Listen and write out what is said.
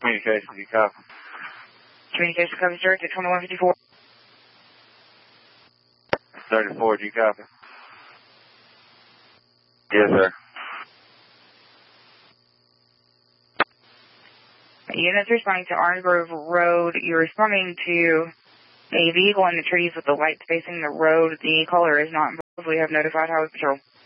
Communications, you copy? Communication comes direct at 2154. 34, do you copy? Yes, sir. Units responding to Orange Grove Road. You're responding to a vehicle in the trees with the lights facing the road. The caller is not involved. We have notified Highway Patrol.